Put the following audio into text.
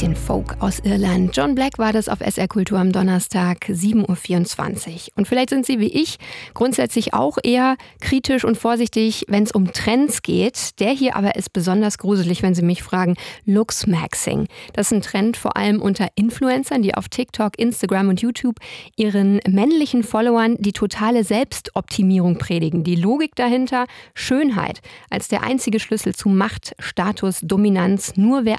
bisschen Folk aus Irland. John Black war das auf SR Kultur am Donnerstag, 7.24 Uhr. Und vielleicht sind Sie wie ich grundsätzlich auch eher kritisch und vorsichtig, wenn es um Trends geht. Der hier aber ist besonders gruselig, wenn Sie mich fragen. Looksmaxing. Das ist ein Trend vor allem unter Influencern, die auf TikTok, Instagram und YouTube ihren männlichen Followern die totale Selbstoptimierung predigen. Die Logik dahinter: Schönheit als der einzige Schlüssel zu Macht, Status, Dominanz. Nur wer